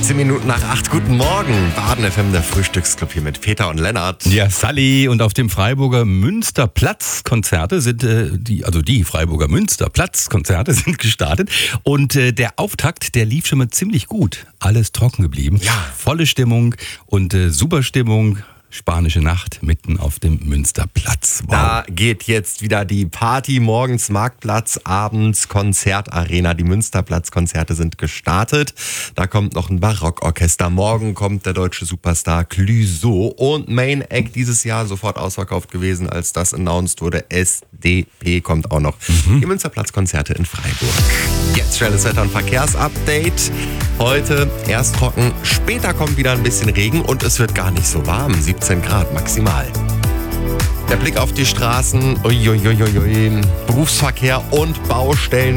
16 Minuten nach 8. Guten Morgen. Baden FM, der Frühstücksclub hier mit Peter und Lennart. Ja, Sally, und auf dem Freiburger Münsterplatz-Konzerte sind die Freiburger Münsterplatz-Konzerte sind gestartet und der Auftakt, der lief schon mal ziemlich gut. Alles trocken geblieben. Ja. Volle Stimmung und super Stimmung. Spanische Nacht mitten auf dem Münsterplatz. Wow. Da geht jetzt wieder die Party. Morgens Marktplatz, abends Konzertarena. Die Münsterplatz-Konzerte sind gestartet. Da kommt noch ein Barockorchester. Morgen kommt der deutsche Superstar Clouseau. Und Main Act dieses Jahr sofort ausverkauft gewesen, als das announced wurde. SDP kommt auch noch. Die Münsterplatz-Konzerte in Freiburg. Jetzt schnelles Wetter- und Verkehrsupdate. Heute erst trocken, später kommt wieder ein bisschen Regen und es wird gar nicht so warm. 17 Grad maximal. Der Blick auf die Straßen, Berufsverkehr und Baustellen.